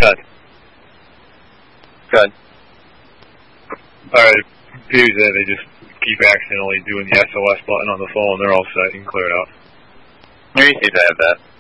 set. Good. Alright, Peter's there, they just keep accidentally doing the SOS button on the phone, they're all set, you can clear it out. Let me see if I have that.